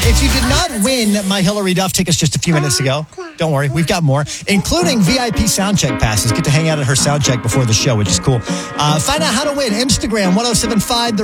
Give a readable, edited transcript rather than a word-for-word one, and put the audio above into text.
If you did not win my Hillary Duff tickets just a few minutes ago, don't worry, we've got more, including VIP soundcheck passes. Get to hang out at her soundcheck before the show, which is cool. Find out how to win. Instagram 1075 The